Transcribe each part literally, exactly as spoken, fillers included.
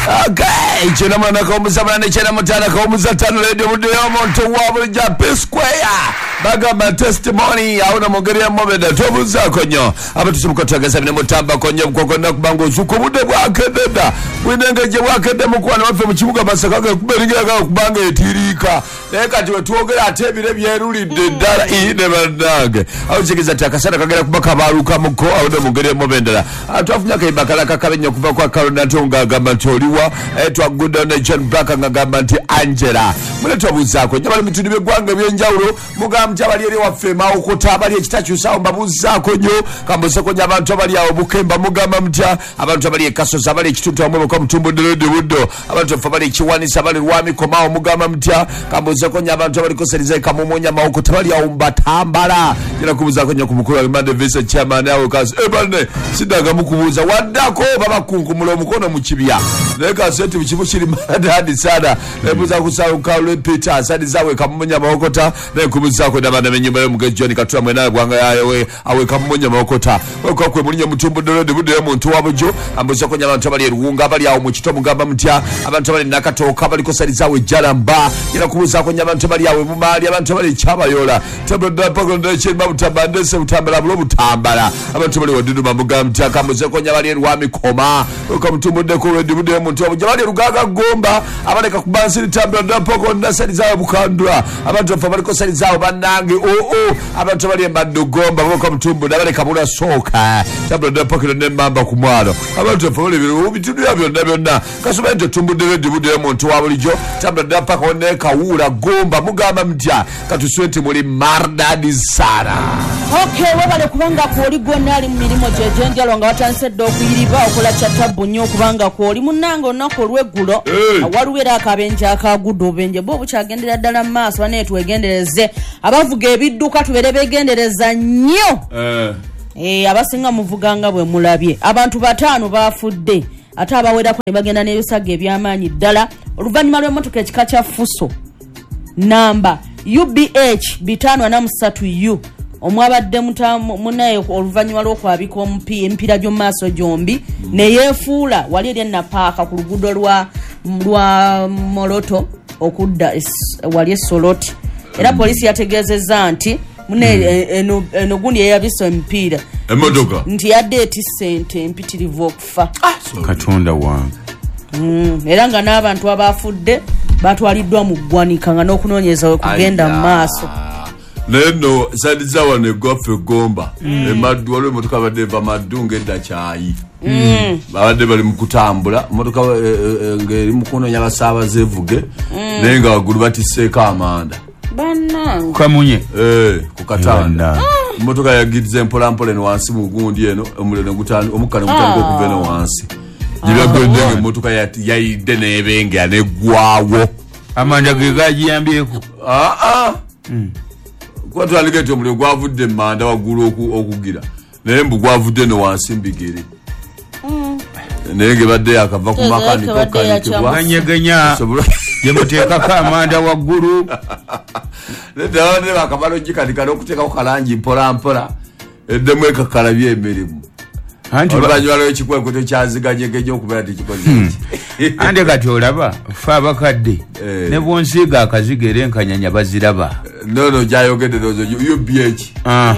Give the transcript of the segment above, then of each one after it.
Okay, chena mwana ka omusaba ne chena mutana ka omusatano radio mude yomuntu wabulja P Square baga testimony auna mugeri ya mobeda tobuza konyo abatusumuko tagaza bine mutamba konyo bwoko nakubango uzuko bude bwakededa bwinenge je bwakedde mukwana wafe mu kibuga Masaka kuberingira ka kubanga etirika leka tiwe tuogera atebire byerulidde ddala ine banage awuzigiza takasana kagera kubaka baruka muko auna mugeri ya mobenda atwafunya ka ibakala kakabenya kuva kwa Karonato ngagamba toliwa etwa Good on John Black ngagamba nti Angela muleto buzako nyabali mitundu begwanga byenjawulo mugamba abali eri wafema okota abali ekitakyusa mbabuzako nyo kamboseko nyabantu abali awo bukemba mugamba mutya abantu abali ekasoza abali ekituntu amwe kwa mtumbo delede buddo abantu abali ekiwanisa abali lwami komao mugamba mutya kamboseko nyabantu abali koseriza kamumonya maokota abali awo mbatambala jira kubuzako nyo kumukuru wa Mande Visa chairman awo kazi ebane sidaga mukubuza wadako baba kungumulo mukono mukibya leka seti bikibu kiri madadi sana ebuza kusawo kaule Peter sadi zawe kamumonya maokota ne kubuzako ndabana menyumba yo mugezi John Katura mwena bwanga yawe awe kamumonya maokota kwa kwe mulinya mutumbo dolode bude yo muntu wabojo ambuza ko nyabantu abali ruunga abali awo mu kito mugamba mutya abantu abali nakatoka abali kosalizawe jalamba ira kubuza ko nyabantu abali awe mumali abantu abali chabayola tabada pako ndache babutabande se utambala bulo butambala abantu abali wadudu mugamba mutya kambuza ko nyabali rwami koma ko mutumbo de ko bude yo muntu wabojo abali rugaga gomba abaleka kubansiri tabada pako ndasalizawe bukandura abantu abali kosalizawe banange o o abantu bali embadogomba boko mtumbu nabale kabula soka tablo da pocket ne mamba kumwalo abantu fole biru bitundu yabyo ndabyonna kasubente tumbude dibude muntu wabulijo tablo da pako ne kawula gomba mugamba mtya katuswete muri mardadi sara. Okay, wabale kubanga kwoli gonna ali mirimo jejenja longa watansedde okuyiriba okola chatabbu nnyo kubanga kwoli munango nako lwegulo awaluwera akabenja akagudo benje bo buchagendera ddala maaso bane twegendereze abavuga ebidduka tubere begendereza nnyo eh eh abasinga muvuganga bwe mulabye abantu batano bafudde ate abawera ko bagenda n'ebisaga ebyamaanyi ddala oluvanyuma lw'emmotoka ekika kya Fuso namba U B H bitano na musatu U omwabadde munaye oluvanyuma lw'okwabika empira gyo maaso gyombi ne yeefuula wali eri napaaka ku luguudo lwa lwa Moroto okudda wali esoloti era polisi yategezeza nti mune eno eno gundi yabisa empira emodoka nti yadde eti sente empitirivu okufa katonda wange mm era nga n'abantu abafudde batwaliddwa mu ggwanika nga n'okunoonyeza okugenda mu maaso neno sadiza wane gofe gomba mm. emaddu waliwo motoka badde va madunga edda kyayi mm. babadde bali mukutambula motoka ngeri mukono nyaba saba zevuge mm. nenga wagulu batiseeko amanda bana kamunye eh kukatanda ah. motoka yagize mpola mpola ne wansi mugundi eno omulene gutani omukane gutani ah. okuvena wansi jiba gwende ah. motoka yayide nebenge anegwawo amanda gegaji yambyeko ah ah mm. kwa twaligete omuliro gwavudde manda wagulu okugira naye mbu gwavudde no wansi mbigere mm. nenge badde akava ku makani kokali anyeganya yemuteeka ka manda wagulu nende bakabalo jikadikana okuteeka ku kalangi mpola mpola eddemu ekakala byemirimu anti balanywa lwe kikweko to kyaziganye genyo okubeera tikikoze iki ande kati olaba fa abakadde ne bonsiga akazigere enkanyanya baziraba no no jayogede dozo U B H ah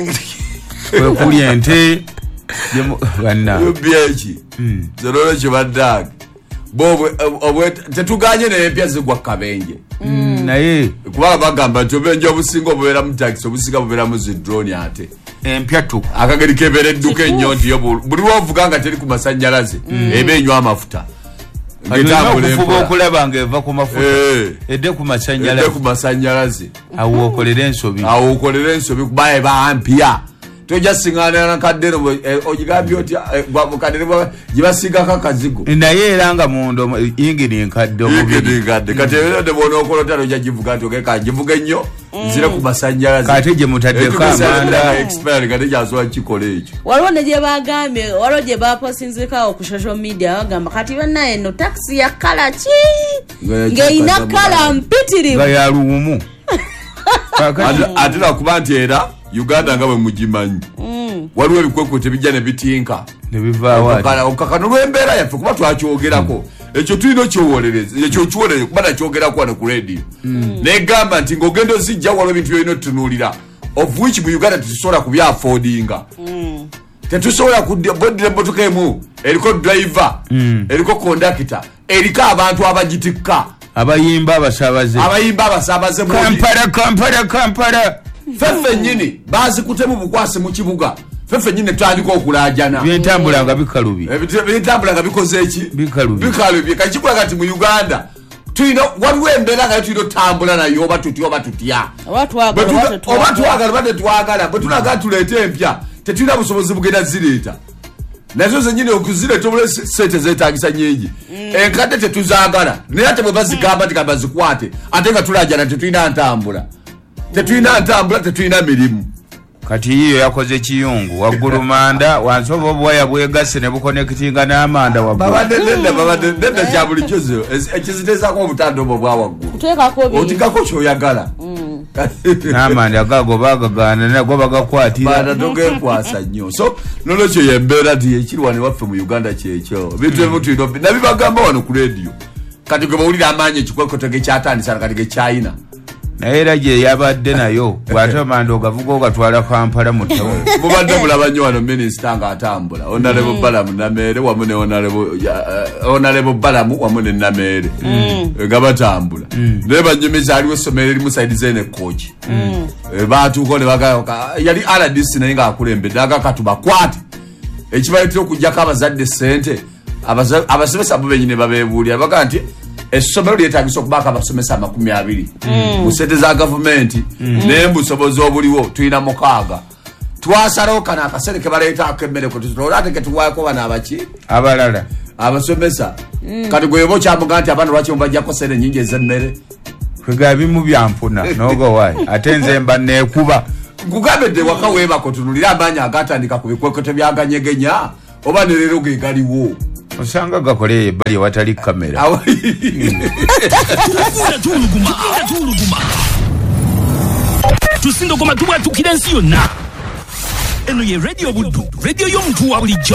kwe kuli ente bana U B H zero chibadag bobo obwe tetuganye ne empya zigwa kabenje naye kuba bagamba tobenje obusingo obera mu taxi obusinga obera mu drone ate empya tu akageri kebere duke enyondi yo buli wovuganga teri ku masanyalaze ebenywa amafuta ngetakufuba okulabanga eva ku mafuta edde ku masanyalaze edde ku masanyalaze awo okolera ensobi awo okolera ensobi kubaye bampya toja singana na kadero ojigabi oti gwa kadero jibasiga kakazigo naye eranga mundo ingini nkaddo mubiri kadde katebera de bono okolota toja jivuga toke kajivuga nnyo nzira ku masanyalaze kateje mutadde kamanda expert kate jazo akikole ekyo waliwo ne je bagambe waliwo je baposinzika ku social media bagamba kati bana eno taxi ya kala chi ngeina kala mpitirivu ya lumu atira kubanti era Uganda ngawe mujimanyi mm. waliwo ebikweko tebijja ne bitinka ne biva wali okakano lwembera yafe kuba twakyogerako ekyo tulina okyowolereza ekyo kiwolereza kuba nakyogera kwana ku radio negamba nti ng'ogenda ozijja waliwo ebintu byolina otutunuulira of which mu Uganda tetusobola kubyafoodinga tetusobola kuboddira emmotoka emu eriko driver eriko kondakita eriko abantu abagitikka abayimba abasaabaze abayimba abasaabaze kampala kampala kampala feffe nnyini bazikutemu bukwasi mu kibuga feffe nnyini tutandika okulaajana byentambula nga bikalubi byentambula nga bikoze eki bikalubi bikalubi kakikula kati mu Uganda tulina waliwo embeera nga tulina otambula nayo oba tutya oba tutya oba twagala oba tetwagala bwe tulaga tuleete empya tetulina busobozi bugenda zireeta nazo zenyini okuzireeta obula sente zeetagisa nyingi enkadde tetuzaagala naye ate bwe bazigamba nti bazikwate ate nga tulaajana tetulina ntambula tetulina ntambula tetulina mirimu kati yiyo yakoze kiyungu waggulu manda wansi oba obuwaya bwegasse ne bukonekitinga n'amanda waggulu babadde babadde nenda kya bulijjo zo ekizitezaako obutanda obwo bwa waggulu otikako kyoyagala n'amanda gago bagagaana nago bagakwatira bana togenkwasa nnyo so nolwekyo yembeera nti ekirwani waffe mu Uganda kyekyo bintu ebimu tulina nabibagamba wano ku radio kati gwe bawulira amaanyi ekikwekoto gekyatandisa kati gekyayina naye era gye yabadde nayo bw'ate amanda ogavuga ogatwala Kampala mu ttawo mubadde mulaba nnyo wano minisita ng'atambula Honorable Balamu Nameere wamu ne Honorable Balamu wamu ne Nameere nga batambula naye banyumiza aliwo essomero erimu saidi zeene kooki baatuuko ne bagamba yali R D C naye ng'akulembedde aga tubakwate ekibaletera okugyako abazadde ssente abasomesa bo bennyini babeebuulira baga nti essomero lyetagisa okubaako abasomesa amakumi abiri mu ssente za gavumenti naye mbusobozi obuliwo tulina mukaaga twasalawo kano akaseera ke baleetaako emmere olate ke tuwaako bano abaki abalala abasomesa kati gweba okyamuga nti abaana lwaki mubajjako sente nyingi ez'emmere kwega bimu byanfuna n'ogowaayi ate nze mba neekuba nkugambedde waka weebako tunulira amaanyi agatandika ku bikwekoto byaganyegenya oba ne leero ge galiwo osanga gakoleyo ebbali ewatali kamera tusindogoma tubwatukira ensi yonna eno ye radio buddu radio y'omuntu wa bulijjo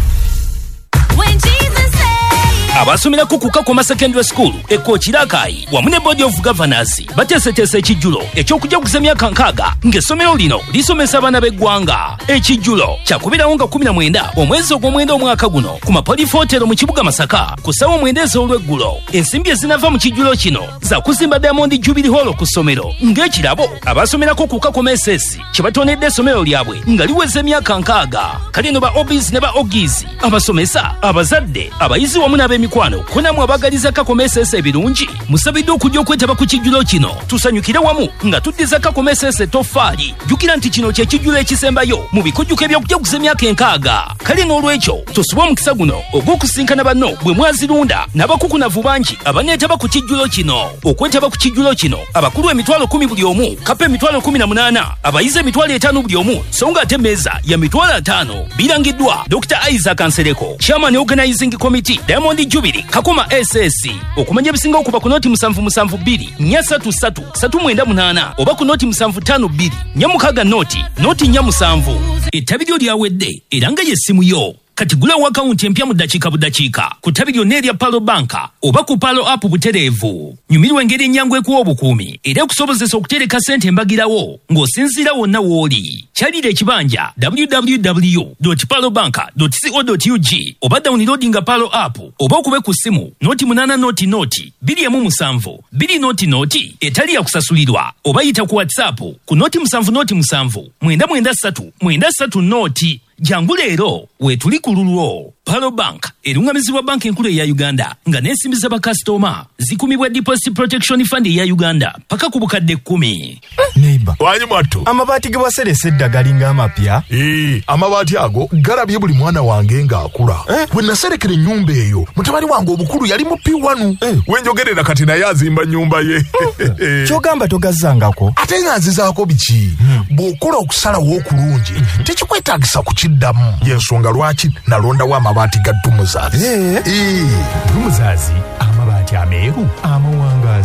abasomerako ku Kakoma Secondary School ekokirakayi wamu ne Board of Governors bateeseteesa ekijjulo eky'okujaguza emyaka nkaaga ng'essomero lino lisomesa abaana b'eggwanga. Ekijjulo kyakubirawo nga kumi na mwenda omwezi ogw'omwenda omwaka guno ku Mapolifootero mu kibuga Masaka ku ssaawa mwenda ez'olweggulo. Ensimbi ezinava mu kijjulo kino za kuzimba Diamond Jubilee Hall ku ssomero ng'ekirabo abasomerako ku Kakoma S S kye batonedde essomero lyabwe nga liweza emyaka nkaaga. Kale no ba Obis ne ba Ogis abasomesa abazadde abayizi wamu n'ab'emi mikwano konamu abagaliza Kakoma S S ebirungi musabidde okujja okwetaba ku kijjulo kino tusanyukire wamu nga tuddiza Kakoma S S tofaali. Jukira nti kino kye kijjulo ekisembayo mu bikujjuko ebyokujaguza emyaka enkaaga. Kale n'olwekyo tosobwa omukisa guno ogw'okusinkana banno bwe mwazirunda n'abakukunavu bangi abaneetaba ku kijjulo kino. Okwetaba ku kijjulo kino abakulu emitwalo kumi buli omu, kapa emitwalo kumi na munaana, abayizi emitwalo etaano buli omu, so nga ate emmeeza ya mitwalo ataano. Birangiddwa Doctor Isaac Ansereko, Chairman Organizing Committee, Diamond Jubilee Kakoma S S. Okumanya ebisinga okuba ku noti musanvu musanvu bbiri nnya ssatu ssatu ssatu mwenda munaana oba ku noti musanvu ttaano bbiri nnya mukaaga noti noti nnya musanvu. Ettabi lyo lyawedde era nga y'essimu yo. Kati gulawo akawunti empya mu ddakiika buddakiika ku ttabi lyonna erya Palo Banka oba ku Palo App butereevu. Nyumirwa engeri ennyangu ekuwa obukuumi era ekusobozesa okutereka ssente embagirawo ng'osinziira wonna w'oli. Kyalira ekibanja w w w dot palo banka dot co dot u g oba downloadinga Palo App oba okube ku ssimu noti munaana noti noti bbiri emu musanvu bbiri noti noti etali yakusasulirwa oba yita ku WhatsApp ku noti musanvu noti musanvu mwenda mwenda ssatu mwenda ssatu noti. Jangu leero weetuli ku lulwo. Palo Bank erungamizibwa banka enkulu eya Uganda nga n'ensimbi z'abakasitoma zikumibwa Deposit Protection Fund eya Uganda paka ku bukadde kkumi. Neighbor wanyi mwattu amabaati ge waseresa edda galinga amapya. ee amabaati ago galabye buli mwana wange ng'akula eh? bwe naserekera ennyumba eyo mutabani wange omukulu yali mu P one eh? wenjogerera kati naye azimba nnyumba ye kyogamba togazzangako ate nga nzizaako biki hmm. bw'okola okusalawo okulungi hmm. tekikwetaagisa kukiddamu y'ensonga lwaki nalondawo amabaati ga Dumuzaazi. ee Dumuzaazi amabaati ameeru amawangaazi.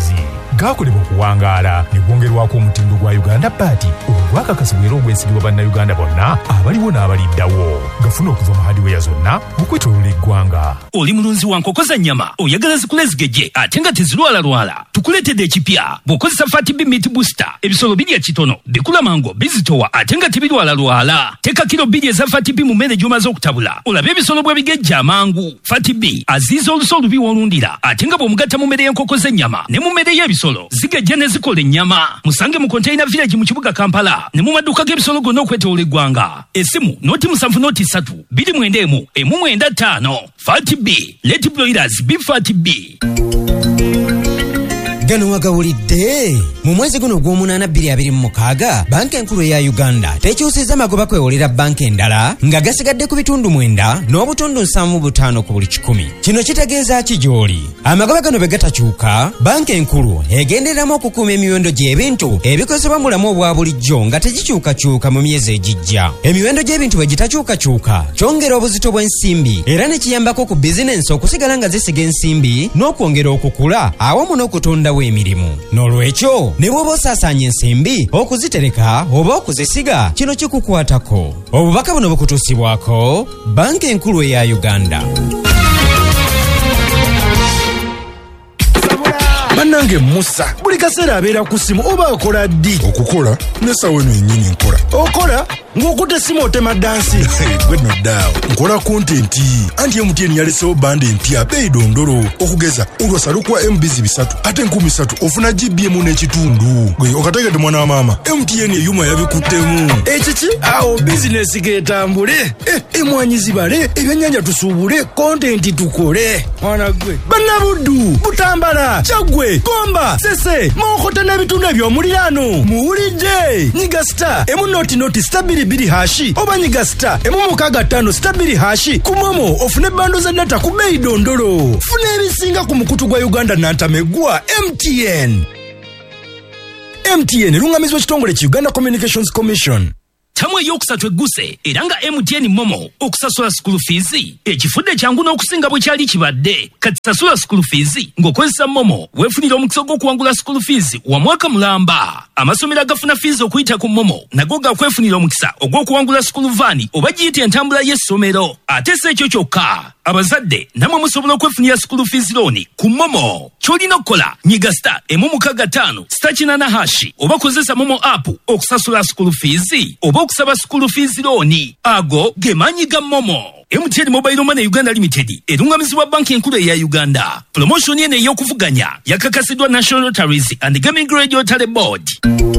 gaakolebwa okuwangaala ne gwongerwako omutindo gwa Uganda Party ogwakakasibwa era ogwesigibwa bannayuganda bonna abaliwo n'abaliddawo gafuna okuva mu hardware zonna okwetooloola eggwanga. Oli mulunzi wa nkoko za nnyama oyagala zikule zigejje ate nga tezirwalalwala tukuleetedde ekipya bw'okozesa Fatib Meat Booster ebisolo birya kitono bikula mango bizitowa ate nga tebirwalalwala. Teka kilo bbiri eza Fatib mu mmere gy'omaze okutabula olabe ebisolo bwe bigejja amangu. Fatib aziiza oluso olubi w'olundira ate nga bw'omugatta mu mmere y'enkoko z'ennyama ne mu mmere y'ebisolo zigejja ne zikola ennyama. Musange mu Container Village mu kibuga Kampala ne mu maduuka g'ebisolo gonna okwetooloola eggwanga. Essimu nooti musanvu nooti ssatu bbiri mwenda emu emu mwenda ttaano. Fatib Let Broilers Beef Fatib. Gano wagawulidde mu mwezi guno gw'omunaana bbiri abiri mu mukaaga banka enkulu eya Uganda tekyusizza magoba kwewolera banka endala nga gasigadde ku bitundu mwenda n'obutundu nsanvu butaano ku buli kikumi. Kino kitegeeza ki gy'oli? Amagoba gano bwe gatakyuka banka enkulu egendereramu okukuuma emiwendo gy'ebintu ebikozesebwa mu bulamu obwa bulijjo nga tegikyukakyuka mu myezi egijja. Emiwendo gy'ebintu bwe gitakyukakyuka kyongera obuzito bw'ensimbi era ne kiyambako ku bizinensi okusigala nga zisiga ensimbi n'okwongera okukula awamu n'okutunda emirimu. N'olwekyo ne bw'oba osaasaanya ensimbi okuzitereka oba okuzisiga kino kikukwatako. Obubaka buno bukutuusibwako banka enkulu eya Uganda. Bannange Musa buli kaseera abeera ku ssimu oba akola ddi? Okukola n'essawa eno yennyini nkola. Okola ng'okutte essimu otema dansi. Gwe noddaawo nkola kontenti anti M T N yalesewo bande empya beeyi dondolo okugeza olwasalukwa M B bisatu ate enkumi ssatu ofuna G B emu n'ekitundu. Gwe okategedde mwana wa maama M T N eyuma yabikuttemu. Ekiki awo bizinesi geetambule emwanyi zibale ebyennyanja tusuubule kontenti tukole. Mwana gwe bannabuddu Butambala Kyagwe Gomba Sese Mokota n'ebitundu eby'omuliraano muwulidde nyiga star emu noti noti stabili biri hashi oba nyiga star emu mukaaga ttaano stabili hashi ku Momo ofune bando za data ku beeyi dondolo. Funa ebisinga ku mukutu gwa Uganda nantamegwa M T N. M T N lungamizwa kitongole ki Uganda Communications Commission. Tamu eyokusatu egguse era nga M T N Momo okusasula school fees ekifudde kyangu n'okusinga bwe kyali kibadde. Kati sasula school fees ng'okozesa Momo weefunira omukisa gw'okuwangula school fees wa mwaka mulamba. Amasomero agafuna fees okuyita ku Momo nago gakwefunira omukisa ogw'okuwangula school van oba giyita entambula y'essomero. Ate si ekyo kyokka abazadde namwe musobola okwefunira school fees loan ku Momo. Ky'olina okukola nyiga star emu mukaaga ttaano star kinaana hashi oba kozesa Momo app okusasula school fees oba okusaba school fees loan. Ago ge maanyi ga Momo. M T N Mobile Money Uganda Limited erungamizibwa banki enkulu eya Uganda. Promotion eno ey'okuvuganya yakakasiddwa National Lotteries and Gaming Regulatory Board.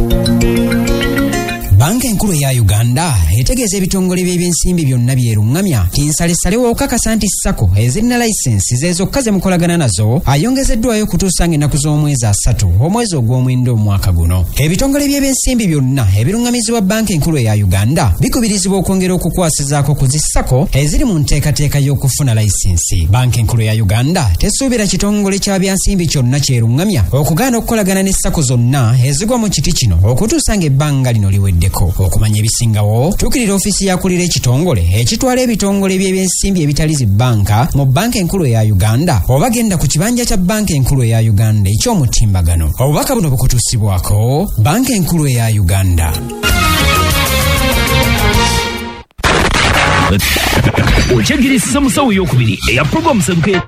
Banka enkulu ya Uganda etegeeza ebitongole by'ebyensimbi byonna byerungamya nti nsalessale w'okukakasa nti ssako ezirina layisensi z'ezokka ze mukolagana nazo ayongezeddwayo okutuusa ng'ennaku z'omwezi asatu omwezi ogw'omwenda omwaka guno. Ebitongole by'ebyensimbi byonna ebirungamizibwa banka enkulu ya Uganda bikubirizibwa okwongera okukwasizaako ku zi ssako eziri mu nteekateeka y'okufuna layisensi. Banka enkulu ya Uganda tesuubira kitongole kya byansimbi kyonna kyerungamya okugaana okukolagana ne ssako zonna ezigwa mu kiti kino okutuusa ng'ebbanga lino liwedde. Okumanya ebisingawo tuukirira ofiisi yakulira ekitongole ekitwala ebitongole by'ebyensimbi ebitali zi banka mu banka enkulu eya Uganda oba genda ku kibanja kya banka enkulu eya Uganda eky'omutimbagano. Obubaka buno bukutuusibwako banka enkulu eya Uganda. Okyegirisa musawo ey'okubiri eya program seruke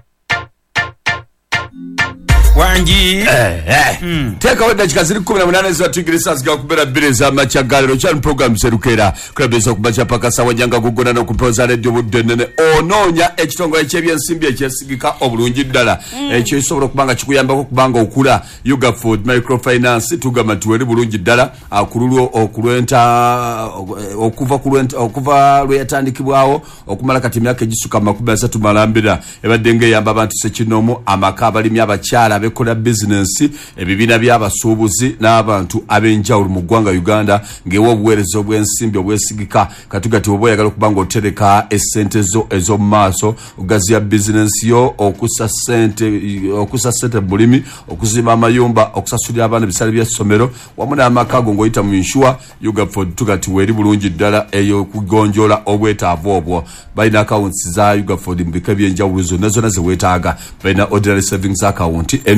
wangi eh eh mm. Teka wenda chikaziri kumi na munane za tigirisa zika kubera bire za machagalero chani program serukera kurabeza kubacha paka sawa nyanga kugona no kupoza radio budenene ononya ekitongole ky'ebyensimbi ekyesigika obulungi ddala mm. Ekyo isobora kubanga kikuyambako kubanga okula Yuga Food Microfinance tugama tuweri bulungi ddala akululwo okulwenta okuva kulwenta okuva lweyatandikibwawo okumala kati myaka egisuka makumi asatu malambira ebadenge yamba abantu sekinomo amakaba limya abakyala bekola business ebibina by'abasuubuzi n'abantu abenjawulo mu ggwanga Uganda ngewo obuweereza obw'ensimbi obwesigika katugati obo yagala kubanga otereka essente zo ez'omumaaso ogaziya business yo okusa sente okusa sente bulimi okuzimba amayumba okusasulira abaana bisale by'essomero wamu n'amakago ng'oyita mu insure Yuga Food tugati weri bulungi ddala eyo kugonjola obwetaavu obwo balina accounts za Yuga Food mu bika by'enjawulo zonna zonna ze weetaaga balina ordinary savings account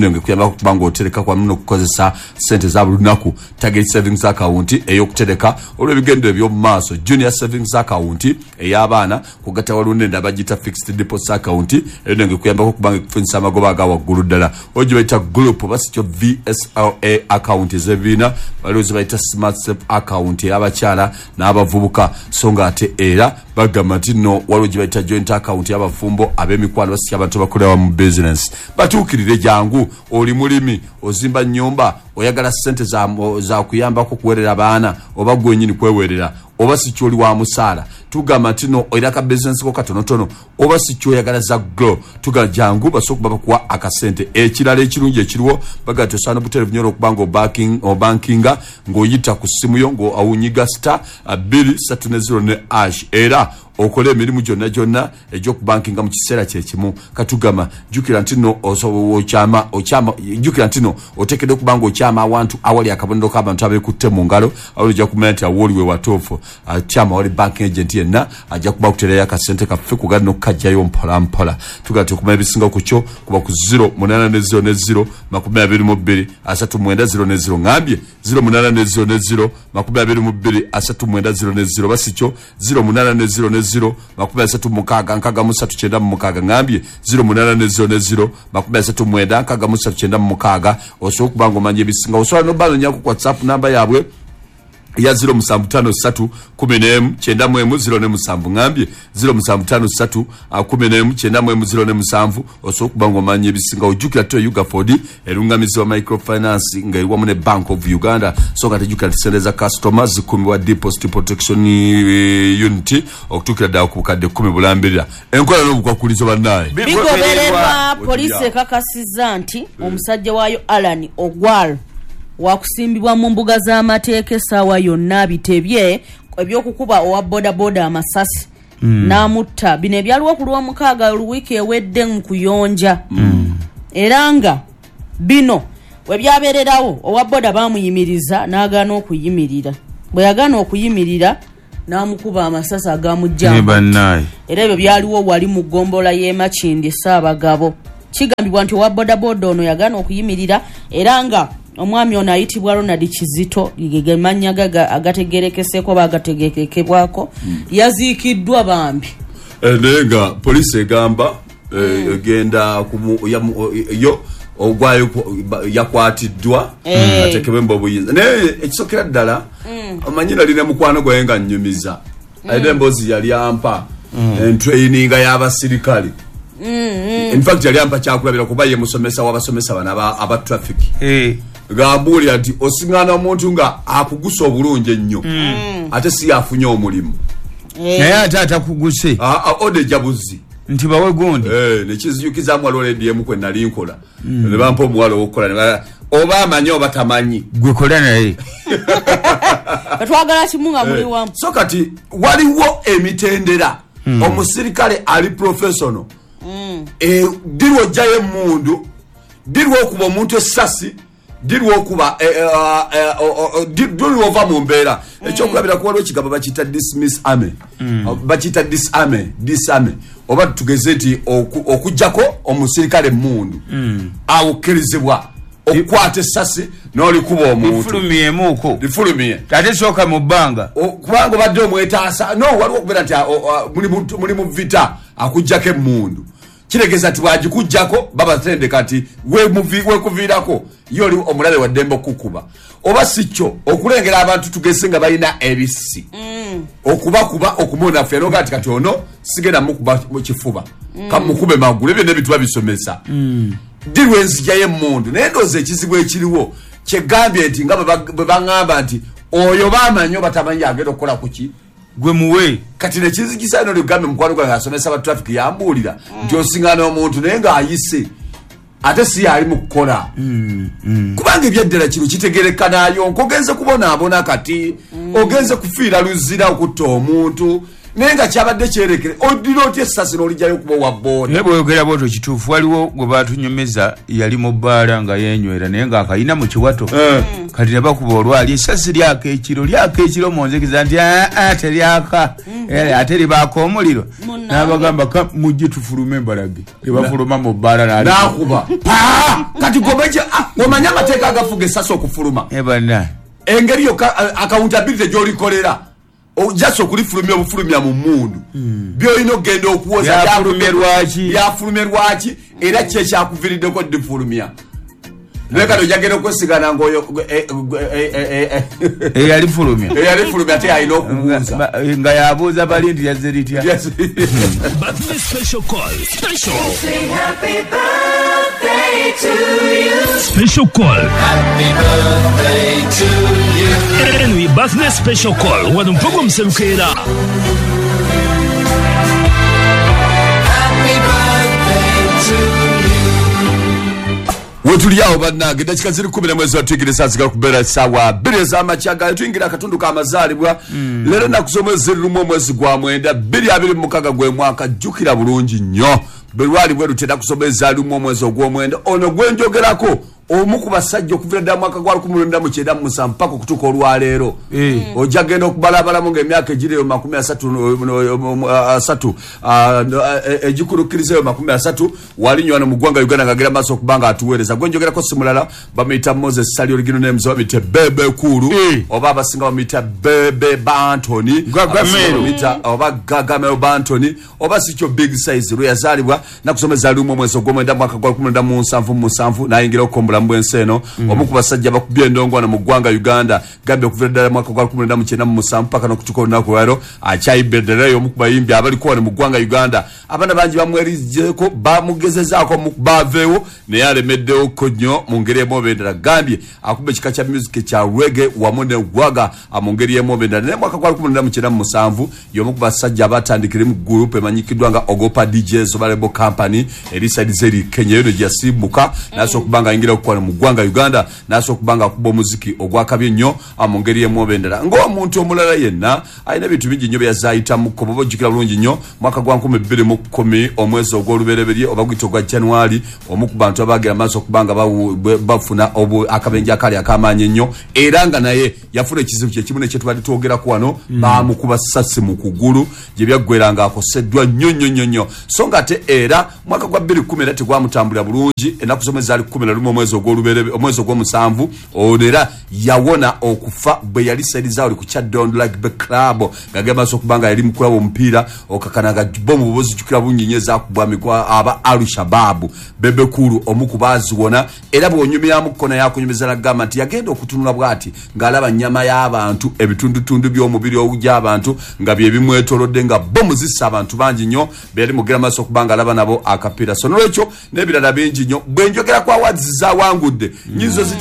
eno ngekuyamba kubanga otereka kwa mno kukozesa sente za bulunaku. Target savings account eyokutereka olw'ebigendo eby'omumaaso. Junior savings account ey'abaana kugatta walunde ndabagita fixed deposit account eno ngekuyamba kubanga kufunisa amagoba aga waggulu ddala. Ojo bayita group basicyo V S L A account ezebina balozi bayita smart save account y'abakyala n'abavubuka songa ate era bagamba nti no waloji bayita joint account y'abafumbo ab'emikwano basika abantu bakolewa mu business. Batuukirire jangu oli mulimi ozimba nnyumba oyagala sente za, za kuyambako kuwerera baana oba gwenyini kwewerera oba sikyoli wa musaala tugamba nti no oyiraka business ko katonotono oba sikyoyagala za grow tuga jangu basokuba bakuwa akasente ekirala ekirungi ekiriwo baga tosana butere bunyoro okubanga banking o bankinga ng'oyita ku simu yo ngo awunyiga star two three zero ne ash era okole emirimu gyonna gyonna egy'okubankinga mu kiseera kyekimu katugama jukira nti no okyama okyama jukira nti no otekedde okubanga okyama awantu awali akabonero k'abantu abeekutte mu ngalo awulija kumanya nti awoliwe watuufu akyama awali banking agent yenna ajja kuba kuteerayo akasente kaffe kugali n'okukajjayo mpola mpola tugala tukumanya ebisinga ku kyo kuba ku zero munana ne zero ne zero makumi abiri mu bbiri asatu mwenda zero ne zero ngambye zero munana ne zero ne zero makumi abiri mu bbiri asatu mwenda zero ne zero basikyo zero munana ne zero ne zero makumi asatu mukaaga nkaga musatu kyenda mu mukaaga ngambye zero munana ne zero ne zero makumi asatu mwenda nkaga musatu kyenda mu mukaaga osobola okubanga omanya ebisinga osobola n'obalonyako ku whatsapp namba yaabwe ya zero musambu tano satu kumi n'emu kyenda mu emu zero ne musanvu ngambye zero musambu tano satu kumi n'emu kyenda mu emu zero ne musanvu osobola okubanga omanya ebisinga ojjukira to Ugaford erungamizi wa microfinance nga eriwamu ne Bank of Uganda so nga tejjukira tisente za customers zikuumibwa Deposit Protection Unity okutuukira ddala ku bukadde kkumi bulambirira enkola n'obukwakulizo bannaye bigobererwa poliisi ekakasizza nti omusajja waayo Alan Ogwal wakusimbibwa mu mbuga z'amateeka essaawa yonna bitebye ebyokukuba owa boda boda amasasi mm. n'amutta bino ebyaliwo ku lw'omukaaga luwiiki ewedde nkuyonja mm. era nga bino bwe byabeererawo owa boda baamuyimiriza n'agaana okuyimirira bwe yagaana okuyimirira n'amukuba amasasi agamujjamba era ebyo byaliwo wali mu ggombola y'e Makindi Ssaabagabo kigambibwa nti owa boda boda ono yagaana okuyimirira era nga omwami ono ayitibwa Ronald Kizito ge mannya gaga agategerekeseko bagategekebwako mm. yaziikiddwa bambi enenga poliisi egamba mm. egenda yo ogwayo yakwatiddwa mm. atekebwe mbobuyinza naye ekisokera ddala mm. amanyira line mukwano gwaye nga nnyumiza mm. ayina emboozi yali ampa mm. entraininga y'abasirikale mm, mm. in fact yali ampa kyakulabira kuba ye musomesa w'abasomesa bano aba traffic hey. Gambuli ati osingana omuntu nga akugusa obulungi ennyo mm. ate si afunye omulimu naye ate atakuguse ode jabuzi nti bawe gundi eh nekizijukiza mwalo olediemu kwe nali nkola ne bampa omwalo okola oba amanyi oba tamanyi gwe kola naye batwagala kimunga muli wamu so kati waliwo emitendera mm. omusirikale ali professional mm. e dirwo jaye mundu dirwo okuba omuntu essasi dirwo okuba dirwo ova mu mbeera ekyokulabira kuba lwe kigamba bakiyita dismiss army bakiyita disarme disarme oba tugeze nti okujjako omusirikale mundu awukkirizibwa okukwata essasi n'olikuba omuntu lifulumiyemuuko lifulumiye ate sooka mu bbanga kubanga obadde omwetaasa no waliwo okubeera nti muli mu vita akujjako emundu kiregeza ati bwagikujjako babatendeka nti wekuviirako yoli omulabe wa ddembe okukuba oba si kyo okulengera abantu tugese nga balina ebisi mm. okubakuba okumunafu eno kati kati ono sigenda mukuba mu kifuba mm. kamukube magulu ebyo nebituba bisomesa mm. dirwe enzija y'emmundu naye ndoozi ekizibu ekiriwo kyegambye nti nga bwe baŋŋamba nti oyo bamanyi oba tamanyi agenda okukola kuki gwe muwe kati nekizigisa eno ligambe mukwano gwange asomesa ba traffic yambuulira mm. nti osingana omuntu naye ng'ayise ate si yali mu kukola mm, mm. kubanga ebyaddala kino kitegereka nayo nkogenze kubonaabona kati mm. ogenze kufiira luzira okutta omuntu nenga kyabadde kyerekere odira otya essasi n'olijayo kuba wa boda ne bweyogera bwotyo kituufu waliwo gwe baatunyumiza yali mu bbaala nga yenywera naye ng'akayina mu kiwato kati ne bakuba olwali essasi lyaka ekiro lyaka ekiro munzikiza nti aa teryaka ate libaako omuliro n'abagamba mujje tufulume embalage tebafuluma mu bbaala nakuba kati gobeje omanye amateeka agafuga essasi okufuluma ebana engeri yokka accountability gy'olikolera ojasa okulifulumya obufulumya mu mundu byolina okgenda okuwoza byafulumye lwaki era kyekyakuviriddeko difulumya nekati ojagenda okwesigana ngaoyo eyalifulumya eyalifulumya ate alina okubuuza nga yabuuza bali nti yazze litya Special call. Happy birthday to you. And we birthday special call. What the program Selukera. Happy birthday to you. Wetuliao bannange dakika ziri kumi na mwezi wa twigire saa zigala kubeera sawa bbiri ez'amakyaga tuyingira akatundu k'amazaalibwa leero ennaku z'omwezi lumu omwezi gwa mwenda bbiri abiri mu mukaaga gwe mwaka jjukira bulungi nnyo bwe lwali bwe lutera kusoma ezaalimu omwezi ogw'omwenda ono gwenjogerako omu ku basajja okuvira ddala mwaka gwa lukumi lwenda mu kyenda mu musanvu paka okutuuka olwaleero ojja genda okubalabalamu ng'emyaka egireyo makumi asatu egikulukkirizayo makumi asatu wali nnyo wano mu ggwanga Uganda ng'agera maaso okuba nga atuweereza gwenjogerako si mulala bamuyita Moses Sali Origino Names bamuyita Bebe Kulu oba abasinga bamuyita Bebe Bantoni oba Gagamero Bantoni oba sikyo Big Size lwe yazaalibwa nakusoma ezaalimu omwezi ogw'omwenda mwaka gwa lukumi lwenda mu nsanvu mu musanvu n'ayingira okukombula mbwenseno omu ku basajja bakubye endongo mu ggwanga Uganda gambye okuvira ddala mwaka gwa lukumi lwenda mu kyenda mu musanvu paka n'okutuuka olunaku lwaleero akyayibbe ddala omu ku bayimbi abaliko wano mu ggwanga Uganda abaana bangi bamwerizeko bamugezezaako baaveewo naye alemeddewo nnyo mu ngeri emu oba endala gambye akubba ekika kya music kya reggae wamu ne waga mu ngeri emu oba endala naye mwaka gwa lukumi lwenda mu kyenda mu musanvu y'omu ku basajja abatandikira mu gurupu emanyikiddwa nga Ogopa D Js oba Label Company erisaidi zeri Kenya yo gyasibuka naso okubanga ayingira okukola mu ggwanga Uganda naso okubanga akuba omuziki ogwakabye nnyo mu ngeri emu oba endala ng'omuntu omulala yenna alina ebintu bingi nnyo byazayitamu kobo bojjukira bulungi nnyo mwaka gwa nkumi bbiri mu kkumi omwezi ogw'olubereberye oba guyita ogwa January omu ku bantu abaagera maaso okubanga bafuna akabenje akali akamaanyi ennyo era nga naye yafuna ekizibu kye kimu ne kye tubadde twogerako wano baamukuba ssasi mu kugulu gye byaggwera akoseddwa nnyo nnyo nnyo nnyo so nga ate era mwaka gwa bbiri kkumi era tegwamutambulira bulungi ennaku z'omwezi zaali kkumi na lumu omwezi ogw'oluberebe omwezi ogw'omusanvu ono era yawona okufa bwe yali saidizawuli ku Chadon Rugby Club ng'agenda maaso okubanga yali mu kulaba omupiira okakana nga bomu bwe bozijjukira bunnyinyi ezaakubwa mikwa aba Al Shabaab Bebe Kulu omu ku baaziwona era bw'onyumiramu kona yakunyumiza n'agamba nti yagenda okutunula bw'ati ng'alaba nnyama y'abantu ebitundutundu by'omubiri ogy'abantu nga bye bimwetoolodde nga bomu zissa abantu bangi nnyo be yali mugera maaso okubanga alaba nabo akapiira so n'olwekyo n'ebirala bingi nnyo bwe njogera ku awards zaawangudde nyizo